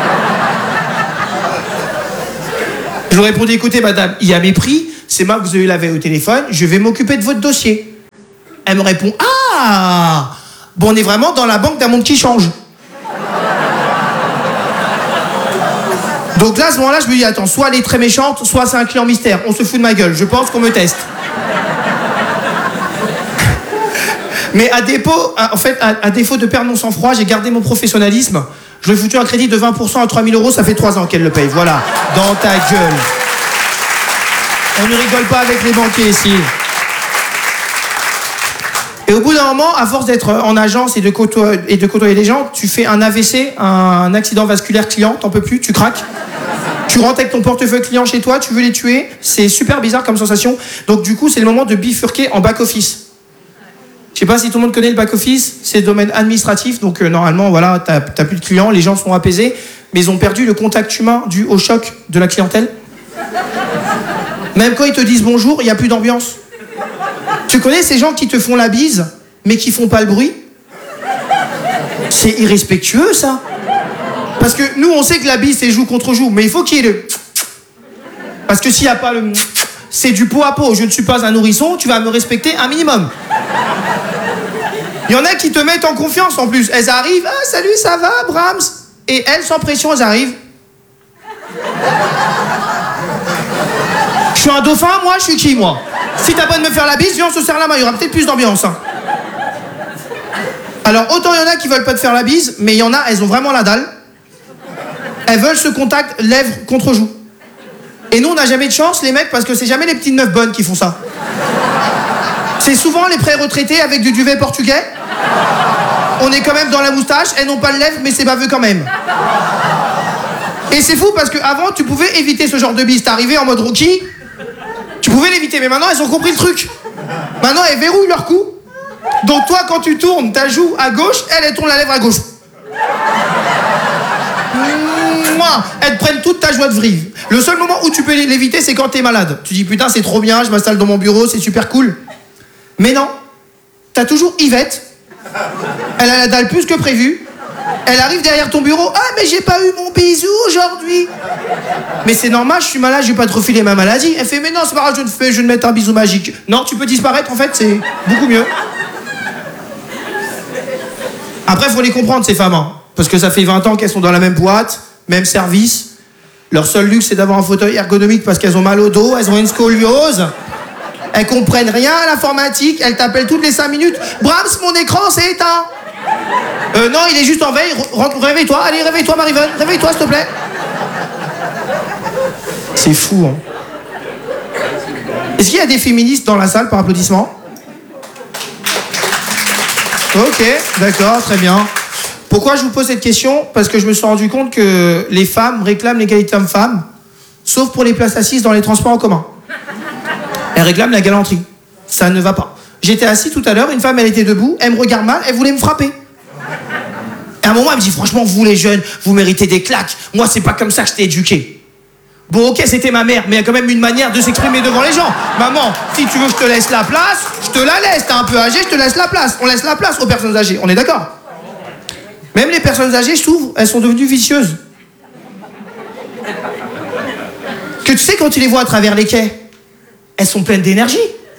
Je lui ai répondu, écoutez, madame, il y a mépris, c'est moi que vous avez eu la veille au téléphone, je vais m'occuper de votre dossier. Elle me répond, ah, bon, on est vraiment dans la banque d'un monde qui change. Donc là, à ce moment-là, je me dis, attends, soit elle est très méchante, soit c'est un client mystère. On se fout de ma gueule, je pense qu'on me teste. Mais à défaut de perdre mon sang-froid, j'ai gardé mon professionnalisme. Je lui ai foutu un crédit de 20% à 3 000 €, ça fait 3 ans qu'elle le paye. Voilà, dans ta gueule. On ne rigole pas avec les banquiers ici. Et au bout d'un moment, à force d'être en agence et de côtoyer les gens, tu fais un AVC, un accident vasculaire client, t'en peux plus, tu craques. Tu rentres avec ton portefeuille client chez toi, tu veux les tuer. C'est super bizarre comme sensation. Donc du coup, c'est le moment de bifurquer en back-office. Je sais pas si tout le monde connaît le back-office, c'est le domaine administratif, donc normalement, voilà, t'as plus de clients, les gens sont apaisés, mais ils ont perdu le contact humain dû au choc de la clientèle. Même quand ils te disent bonjour, il n'y a plus d'ambiance. Tu connais ces gens qui te font la bise, mais qui font pas le bruit? C'est irrespectueux, ça. Parce que nous, on sait que la bise, c'est joue contre joue, mais il faut qu'il y ait le... Parce que s'il n'y a pas le... C'est du pot à pot, je ne suis pas un nourrisson, tu vas me respecter un minimum. Il y en a qui te mettent en confiance en plus. Elles arrivent, ah salut, ça va, Brahms? Et elles, sans pression, elles arrivent. Je suis un dauphin, moi, je suis qui, moi? Si t'as pas de me faire la bise, viens, on se serre la main, il y aura peut-être plus d'ambiance. Hein. Alors, autant il y en a qui veulent pas te faire la bise, mais il y en a, elles ont vraiment la dalle. Elles veulent ce contact lèvres contre joue. Et nous, on n'a jamais de chance, les mecs, parce que c'est jamais les petites meufs bonnes qui font ça. C'est souvent les pré-retraités avec du duvet portugais. On est quand même dans la moustache, elles n'ont pas de lèvres, mais c'est baveux quand même. Et c'est fou parce qu'avant, tu pouvais éviter ce genre de bise. T'arrivais en mode Rocky, tu pouvais l'éviter, mais maintenant, elles ont compris le truc. Maintenant, elles verrouillent leur cou. Donc toi, quand tu tournes ta joue à gauche, elles tournent la lèvre à gauche. Elles te prennent toute ta joie de vivre. Le seul moment où tu peux l'éviter, c'est quand t'es malade. Tu dis, putain, c'est trop bien, je m'installe dans mon bureau, c'est super cool. Mais non, t'as toujours Yvette. Elle a la dalle plus que prévu. Elle arrive derrière ton bureau. Ah, mais j'ai pas eu mon bisou aujourd'hui. Mais c'est normal, je suis malade, je vais pas te refiler ma maladie. Elle fait, mais non, c'est pas grave, je vais te mettre un bisou magique. Non, tu peux disparaître, en fait, c'est beaucoup mieux. Après, faut les comprendre, ces femmes. Hein, parce que ça fait 20 ans qu'elles sont dans la même boîte, même service. Leur seul luxe, c'est d'avoir un fauteuil ergonomique parce qu'elles ont mal au dos, elles ont une scoliose. Elles comprennent rien à l'informatique, elles t'appellent toutes les 5 minutes. Brahms, mon écran s'est éteint. Non, il est juste en veille. Réveille-toi, allez, réveille-toi, Marivonne. Réveille-toi, s'il te plaît. C'est fou, hein. Est-ce qu'il y a des féministes dans la salle par applaudissement? Ok, d'accord, très bien. Pourquoi je vous pose cette question? Parce que je me suis rendu compte que les femmes réclament l'égalité homme-femme, sauf pour les places assises dans les transports en commun. Elles réclament la galanterie. Ça ne va pas. J'étais assis tout à l'heure, une femme, elle était debout, elle me regarde mal, elle voulait me frapper. Et à un moment, elle me dit, franchement, vous les jeunes, vous méritez des claques. Moi, c'est pas comme ça que je t'ai éduqué. Bon, ok, c'était ma mère, mais il y a quand même une manière de s'exprimer devant les gens. Maman, si tu veux que je te laisse la place, je te la laisse. T'es un peu âgé, je te laisse la place. On laisse la place aux personnes âgées, on est d'accord? Même les personnes âgées, je trouve, elles sont devenues vicieuses. Que tu sais, quand tu les vois à travers les quais, elles sont pleines d'énergie.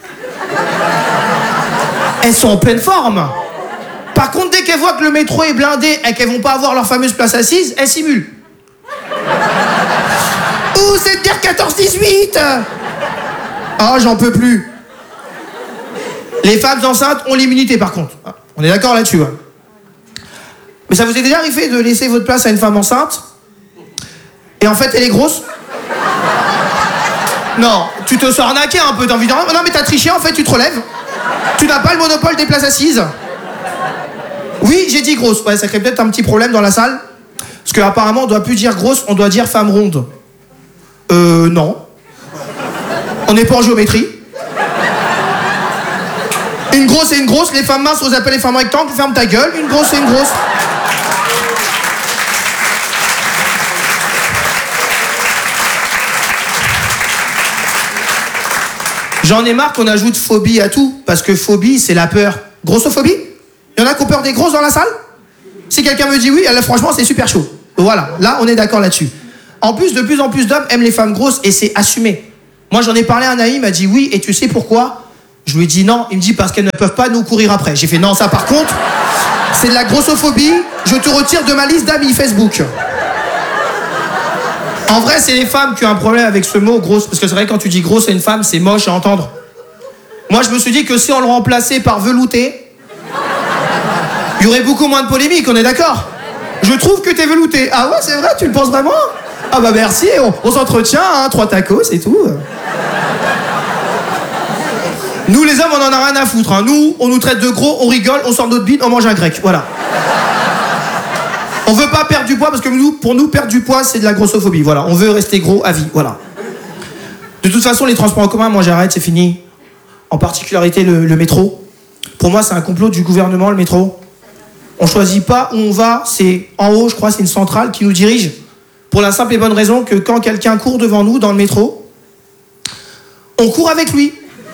Elles sont en pleine forme. Par contre, dès qu'elles voient que le métro est blindé et qu'elles vont pas avoir leur fameuse place assise, elles simulent. Ouh, c'est de dire 14-18. Oh, j'en peux plus. Les femmes enceintes ont l'immunité, par contre. On est d'accord là-dessus. Hein. Mais ça vous est déjà arrivé de laisser votre place à une femme enceinte et en fait, elle est grosse? Non, tu te sens arnaquer un peu, t'as envie de... Non, mais t'as triché, en fait, tu te relèves. Tu n'as pas le monopole des places assises. Oui, j'ai dit grosse. Ouais, ça crée peut-être un petit problème dans la salle. Parce qu'apparemment, on doit plus dire grosse, on doit dire femme ronde. Non. On n'est pas en géométrie. Une grosse, c'est une grosse. Les femmes minces, on les appelle les femmes rectangles. Ferme ta gueule. Une grosse, c'est une grosse. J'en ai marre qu'on ajoute phobie à tout, parce que phobie, c'est la peur. Grossophobie? Il y en a qui ont peur des grosses dans la salle? Si quelqu'un me dit oui, là, franchement, c'est super chaud. Voilà, là, on est d'accord là-dessus. En plus, de plus en plus d'hommes aiment les femmes grosses et c'est assumé. Moi, j'en ai parlé à un ami, il m'a dit oui, et tu sais pourquoi? Je lui ai dit non. Il me dit parce qu'elles ne peuvent pas nous courir après. J'ai fait non, ça par contre, c'est de la grossophobie. Je te retire de ma liste d'amis Facebook. En vrai, c'est les femmes qui ont un problème avec ce mot grosse. Parce que c'est vrai, quand tu dis grosse à une femme, c'est moche à entendre. Moi, je me suis dit que si on le remplaçait par velouté, il y aurait beaucoup moins de polémique, on est d'accord? Je trouve que t'es velouté. Ah ouais, c'est vrai, tu le penses vraiment? Ah bah merci, on s'entretient, hein, 3 tacos, c'est tout. Nous, les hommes, on en a rien à foutre. Hein. Nous, on nous traite de gros, on rigole, on sort notre bide, on mange un grec. Voilà. On veut pas perdre du poids parce que pour nous, perdre du poids, c'est de la grossophobie. Voilà. On veut rester gros à vie. Voilà. De toute façon, les transports en commun, moi, j'arrête, c'est fini. En particularité, le métro. Pour moi, c'est un complot du gouvernement, le métro. On choisit pas où on va. C'est en haut, je crois, c'est une centrale qui nous dirige. Pour la simple et bonne raison que quand quelqu'un court devant nous dans le métro, on court avec lui.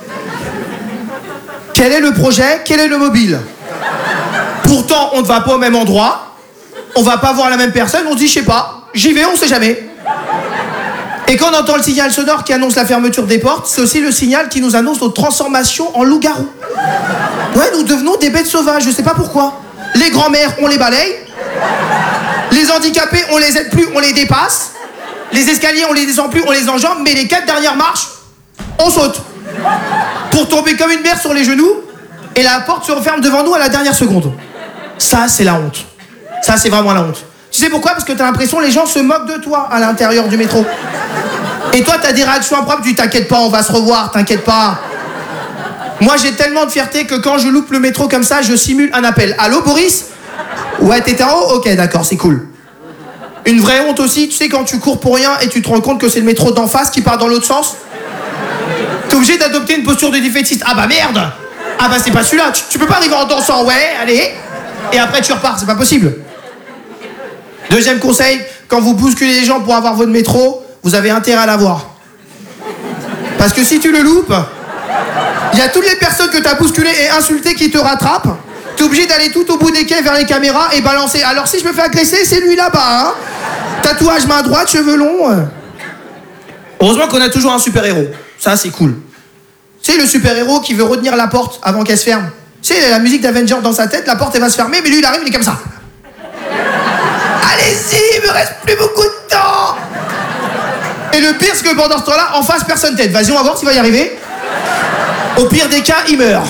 Quel est le projet? Quel est le mobile? Pourtant, on ne va pas au même endroit, on va pas voir la même personne, on se dit, je sais pas, j'y vais, on sait jamais. Et quand on entend le signal sonore qui annonce la fermeture des portes, c'est aussi le signal qui nous annonce notre transformation en loup-garou. Ouais, nous devenons des bêtes sauvages, je sais pas pourquoi. Les grands-mères, on les balaye. Les handicapés, on les aide plus, on les dépasse. Les escaliers, on les descend plus, on les enjambe, mais les 4 dernières marches, on saute. Pour tomber comme une mère sur les genoux, et la porte se referme devant nous à la dernière seconde. Ça, c'est la honte. Ça, c'est vraiment la honte. Tu sais pourquoi? Parce que t'as l'impression que les gens se moquent de toi à l'intérieur du métro. Et toi, t'as des réactions impropres, tu t'inquiètes pas, on va se revoir, t'inquiète pas. Moi, j'ai tellement de fierté que quand je loupe le métro comme ça, je simule un appel. Allô, Boris? Ouais, t'es en haut? Ok, d'accord, c'est cool. Une vraie honte aussi, tu sais, quand tu cours pour rien et tu te rends compte que c'est le métro d'en face qui part dans l'autre sens. T'es obligé d'adopter une posture de défaitiste. Ah bah merde! Ah bah c'est pas celui-là, tu peux pas arriver en dansant, ouais, allez, et après tu repars, c'est pas possible. Deuxième conseil, quand vous bousculez les gens pour avoir votre métro, vous avez intérêt à l'avoir. Parce que si tu le loupes, il y a toutes les personnes que t'as bousculées et insultées qui te rattrapent. T'es obligé d'aller tout au bout des quais vers les caméras et balancer. Alors si je me fais agresser, c'est lui là-bas, hein. Tatouage main droite, cheveux longs. Heureusement qu'on a toujours un super-héros. Ça, c'est cool. C'est le super-héros qui veut retenir la porte avant qu'elle se ferme. Tu sais, la musique d'Avengers dans sa tête, la porte, elle va se fermer, mais lui, il arrive, il est comme ça. Allez-y, il me reste plus beaucoup de temps. Et le pire, c'est que pendant ce temps-là, en face, personne t'aide. Vas-y, on va voir s'il va y arriver. Au pire des cas, il meurt.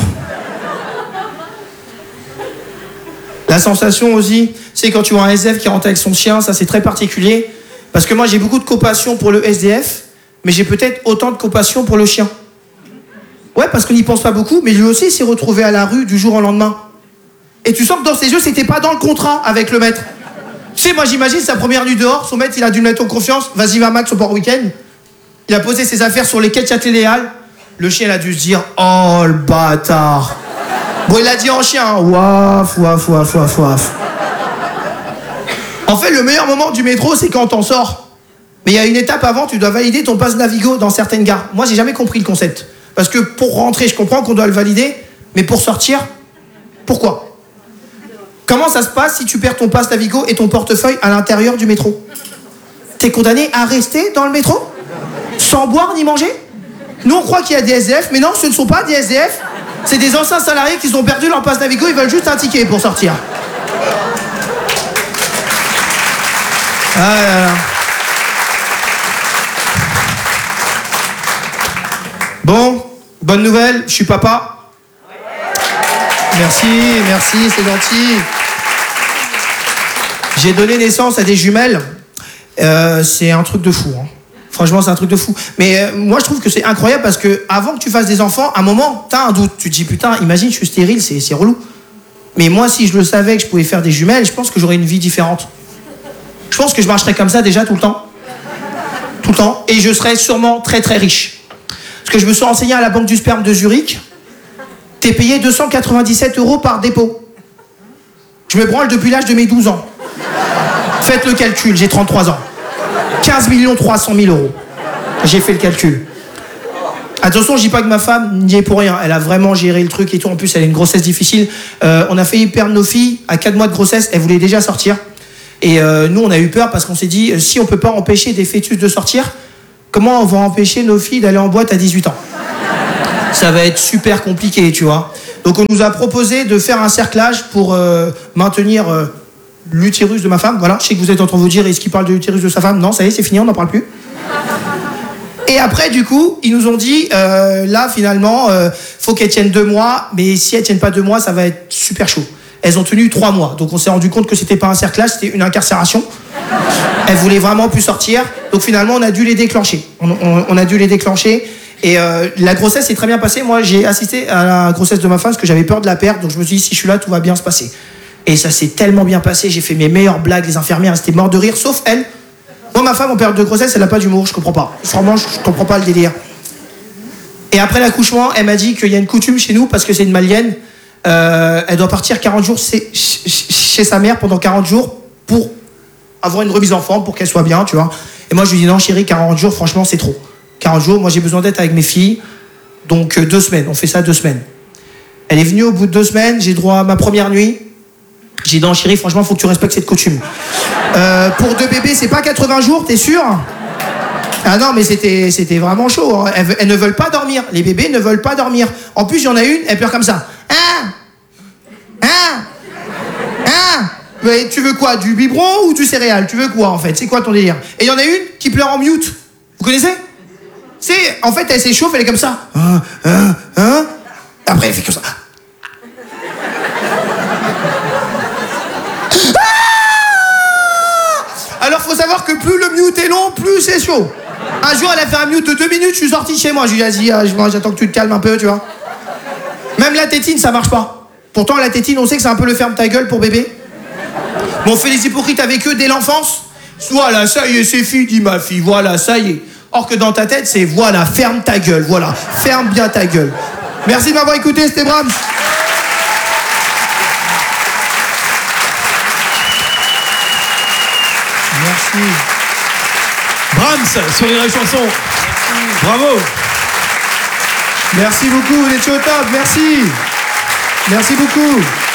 La sensation aussi, c'est quand tu vois un SDF qui rentre avec son chien, ça, c'est très particulier. Parce que moi, j'ai beaucoup de compassion pour le SDF, mais j'ai peut-être autant de compassion pour le chien. Ouais, parce qu'on n'y pense pas beaucoup, mais lui aussi s'est retrouvé à la rue du jour au lendemain. Et tu sens que dans ses yeux, c'était pas dans le contrat avec le maître. Tu sais, moi j'imagine sa première nuit dehors, son maître il a dû le mettre en confiance. Vas-y, va Max, au port week-end. Il a posé ses affaires sur les quais de Châtelet-Léal. Le chien il a dû se dire, oh le bâtard. Bon, il l'a dit en chien, hein. Waf, waf, waf, waf, waf. En fait, le meilleur moment du métro, c'est quand t'en sors. Mais il y a une étape avant, tu dois valider ton pass Navigo dans certaines gares. Moi, j'ai jamais compris le concept. Parce que pour rentrer, je comprends qu'on doit le valider, mais pour sortir, pourquoi? Comment ça se passe si tu perds ton pass Navigo et ton portefeuille à l'intérieur du métro? T'es condamné à rester dans le métro? Sans boire ni manger? Nous, on croit qu'il y a des SDF, mais non, ce ne sont pas des SDF. C'est des anciens salariés qui ont perdu leur pass Navigo, ils veulent juste un ticket pour sortir. Ah là là. Bon, bonne nouvelle, je suis papa. Merci, merci, c'est gentil. J'ai donné naissance à des jumelles. C'est un truc de fou. Hein. Franchement, c'est un truc de fou. Mais moi, je trouve que c'est incroyable parce que avant que tu fasses des enfants, à un moment, t'as un doute. Tu te dis, putain, imagine, je suis stérile, c'est relou. Mais moi, si je le savais que je pouvais faire des jumelles, je pense que j'aurais une vie différente. Je pense que je marcherais comme ça déjà tout le temps. Tout le temps. Et je serais sûrement très très riche. Parce que je me suis renseigné à la Banque du Sperme de Zurich. T'es payé 297 € par dépôt. Je me branle depuis l'âge de mes 12 ans. Faites le calcul, j'ai 33 ans. 15 300 000 €. J'ai fait le calcul. Attention, je dis pas que ma femme n'y est pour rien. Elle a vraiment géré le truc et tout. En plus, elle a une grossesse difficile. On a failli perdre nos filles à 4 mois de grossesse. Elles voulaient déjà sortir. Et nous, on a eu peur parce qu'on s'est dit, si on peut pas empêcher des fœtus de sortir, comment on va empêcher nos filles d'aller en boîte à 18 ans? Ça va être super compliqué, tu vois. Donc, on nous a proposé de faire un cerclage pour maintenir l'utérus de ma femme. Voilà, je sais que vous êtes en train de vous dire, est-ce qu'il parle de l'utérus de sa femme? Non, ça y est, c'est fini, on n'en parle plus. Et après, du coup, ils nous ont dit, là, finalement, faut qu'elles tiennent 2 mois, mais si elles tiennent pas 2 mois, ça va être super chaud. Elles ont tenu 3 mois, donc on s'est rendu compte que c'était pas un cerclage, c'était une incarcération. Elles voulaient vraiment plus sortir, donc finalement, on a dû les déclencher. On a dû les déclencher, et la grossesse s'est très bien passée. Moi, j'ai assisté à la grossesse de ma femme parce que j'avais peur de la perdre, donc je me suis dit, si je suis là, tout va bien se passer. Et ça s'est tellement bien passé, j'ai fait mes meilleures blagues, les infirmières, elles étaient mortes de rire, sauf elle. Moi, ma femme, en période de grossesse, elle n'a pas d'humour, je comprends pas. Vraiment, je comprends pas le délire. Et après l'accouchement, elle m'a dit qu'il y a une coutume chez nous, parce que c'est une malienne, elle doit partir 40 jours chez sa mère pendant 40 jours pour avoir une remise en forme, pour qu'elle soit bien, tu vois. Et moi, je lui dis, non, chérie, 40 jours, franchement, c'est trop. 40 jours, moi, j'ai besoin d'être avec mes filles. Donc, 2 semaines, on fait ça 2 semaines. Elle est venue au bout de 2 semaines, j'ai droit à ma première nuit. J'ai dit, non, chérie, franchement, faut que tu respectes cette coutume. Pour 2 bébés, c'est pas 80 jours, t'es sûr? Ah non, mais c'était vraiment chaud. Hein. Elles ne veulent pas dormir. Les bébés ne veulent pas dormir. En plus, il y en a une, elle pleure comme ça. Mais tu veux quoi? Du biberon ou du céréal? Tu veux quoi, en fait? C'est quoi ton délire? Et il y en a une qui pleure en mute. Vous connaissez? En fait, elle s'échauffe, elle est comme ça. Après, elle fait comme ça. Alors, faut savoir que plus le mute est long, plus c'est chaud. Un jour, elle a fait un mute de 2 minutes, je suis sorti chez moi. Je lui ai dit, vas-y, j'attends que tu te calmes un peu, tu vois. Même la tétine, ça marche pas. Pourtant, la tétine, on sait que c'est un peu le ferme ta gueule pour bébé. Mais on fait les hypocrites avec eux dès l'enfance. Voilà, ça y est, c'est fini, ma fille, voilà, ça y est. Or que dans ta tête, c'est voilà, ferme ta gueule, voilà, ferme bien ta gueule. Merci de m'avoir écouté, c'était Brahms. Merci. Brahms sur les chansons. Merci. Bravo. Merci beaucoup, vous êtes au top, merci. Merci beaucoup.